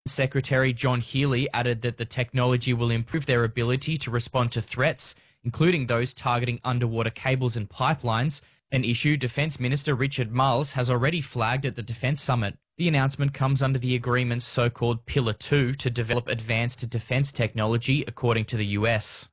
Secretary John Healey added that the technology will improve their ability to respond to threats, including those targeting underwater cables and pipelines, an issue Defence Minister Richard Marles has already flagged at the Defence Summit. The announcement comes under the agreement's so-called Pillar 2 to develop advanced defence technology, according to the US.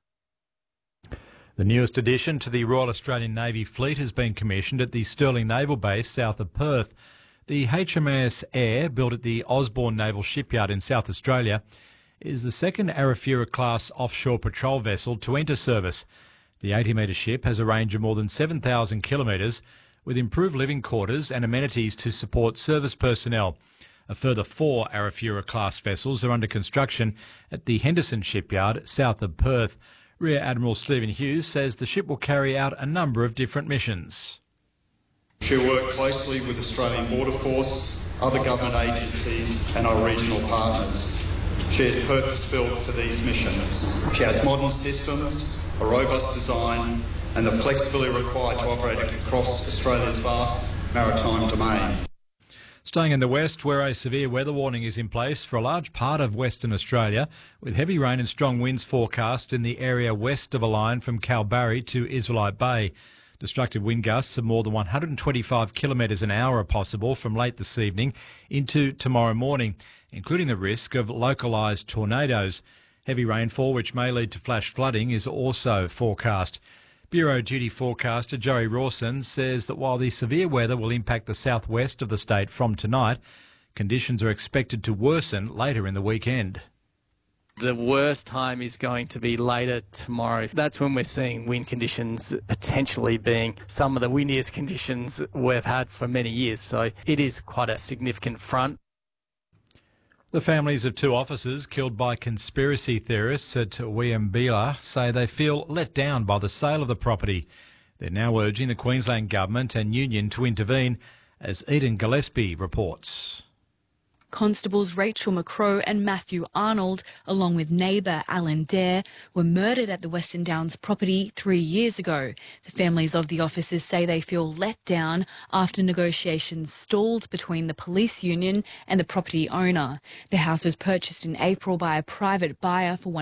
The newest addition to the Royal Australian Navy fleet has been commissioned at the Stirling Naval Base south of Perth. The HMAS Air, built at the Osborne Naval Shipyard in South Australia, is the second Arafura-class offshore patrol vessel to enter service. The 80-metre ship has a range of more than 7,000 kilometres, with improved living quarters and amenities to support service personnel. A further 4 Arafura-class vessels are under construction at the Henderson Shipyard south of Perth. Rear Admiral Stephen Hughes says the ship will carry out a number of different missions. She'll work closely with Australian Border Force, other government agencies and our regional partners. She is purpose-built for these missions. She has modern systems, a robust design and the flexibility required to operate across Australia's vast maritime domain. Staying in the west, where a severe weather warning is in place for a large part of Western Australia, with heavy rain and strong winds forecast in the area west of a line from Kalbarri to Israelite Bay. Destructive wind gusts of more than 125 kilometres an hour are possible from late this evening into tomorrow morning, including the risk of localised tornadoes. Heavy rainfall, which may lead to flash flooding, is also forecast. Bureau Duty forecaster Joey Rawson says that while the severe weather will impact the southwest of the state from tonight, conditions are expected to worsen later in the weekend. The worst time is going to be later tomorrow. That's when we're seeing wind conditions potentially being some of the windiest conditions we've had for many years. So it is quite a significant front. The families of 2 officers killed by conspiracy theorists at Wieambilla say they feel let down by the sale of the property. They're now urging the Queensland Government and Union to intervene, as Eden Gillespie reports. Constables Rachel McCrow and Matthew Arnold, along with neighbour Alan Dare, were murdered at the Western Downs property 3 years ago. The families of the officers say they feel let down after negotiations stalled between the police union and the property owner. The house was purchased in April by a private buyer for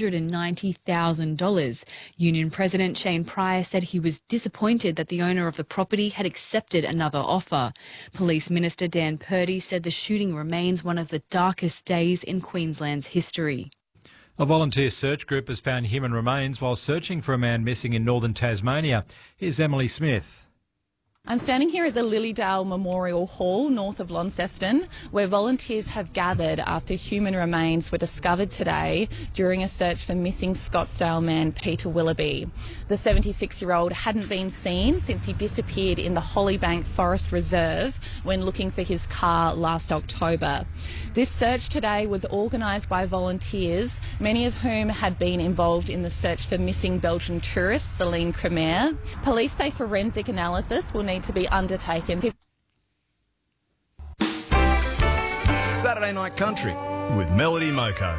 $190,000. Union President Shane Pryor said he was disappointed that the owner of the property had accepted another offer. Police Minister Dan Purdy said the shooting remains one of the darkest days in Queensland's history. A volunteer search group has found human remains while searching for a man missing in northern Tasmania. Here's Emily Smith. I'm standing here at the Lilydale Memorial Hall north of Launceston, where volunteers have gathered after human remains were discovered today during a search for missing Scottsdale man Peter Willoughby. The 76-year-old hadn't been seen since he disappeared in the Hollybank Forest Reserve when looking for his car last October. This search today was organised by volunteers, many of whom had been involved in the search for missing Belgian tourist Celine Cremer. Police say forensic analysis will need to be undertaken. Saturday Night Country with Melody Moko.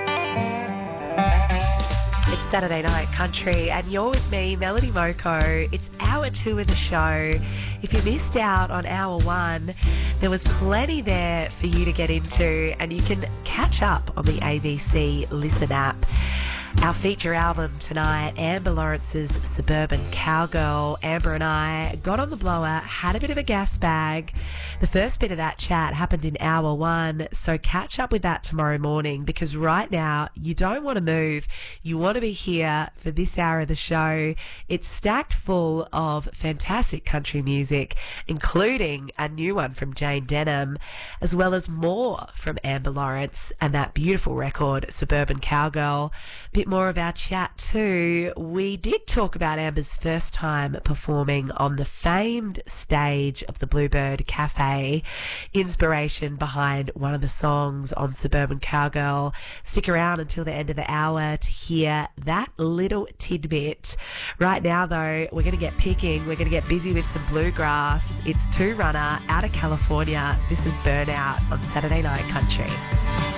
It's Saturday Night Country and you're with me, Melody Moko. It's hour 2 of the show. If you missed out on hour 1, there was plenty there for you to get into and you can catch up on the ABC Listen app. Our feature album tonight, Amber Lawrence's Suburban Cowgirl. Amber and I got on the blower, had a bit of a gas bag. The first bit of that chat happened in hour 1, so catch up with that tomorrow morning because right now you don't want to move. You want to be here for this hour of the show. It's stacked full of fantastic country music, including a new one from Jane Denham, as well as more from Amber Lawrence and that beautiful record, Suburban Cowgirl. Bit more of our chat too. We did talk about Amber's first time performing on the famed stage of the Bluebird Cafe, inspiration behind one of the songs on Suburban Cowgirl. Stick around until the end of the hour to hear that little tidbit. Right now though, we're going to get picking. We're going to get busy with some bluegrass. It's Two Runner out of California. This is Burnout on Saturday Night Country.